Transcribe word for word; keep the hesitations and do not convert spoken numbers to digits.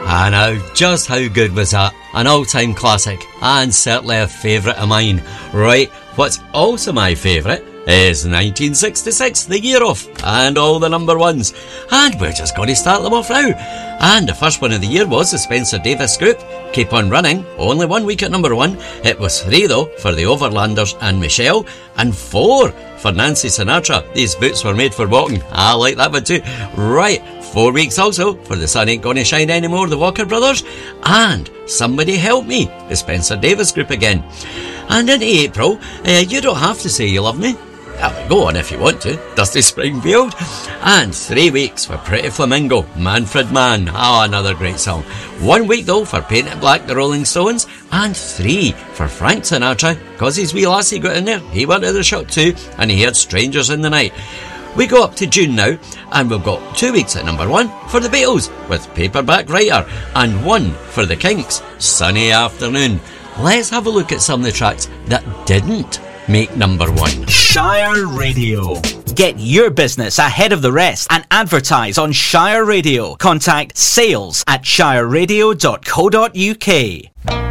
And now, just how good was that? An all-time classic, and certainly a favourite of mine. Right, what's also my favourite is nineteen sixty-six, the year off, and all the number ones. And we're just going to start them off now. And the first one of the year was the Spencer Davis Group, Keep On Running, only one week at number one. It was three though for the Overlanders and Michelle, and four for Nancy Sinatra. These boots were made for walking. I like that one too. Right, four weeks also for The Sun Ain't Gonna Shine Anymore, the Walker Brothers, and Somebody Help Me, the Spencer Davis Group again. And in April, uh, You Don't Have to Say You Love Me. Uh, go on if you want to, Dusty Springfield. And three weeks for Pretty Flamingo, Manfred Mann. Oh, another great song. One week though for Paint It Black, the Rolling Stones. And three for Frank Sinatra, cause his wee lassie got in there. He wanted a shot too, and he had Strangers in the Night. We go up to June now, and we've got two weeks at number one for the Beatles with Paperback Writer, and one for the Kinks, Sunny Afternoon. Let's have a look at some of the tracks that didn't make number one. Shire Radio. Get your business ahead of the rest and advertise on Shire Radio. Contact sales at shire radio dot co dot uk.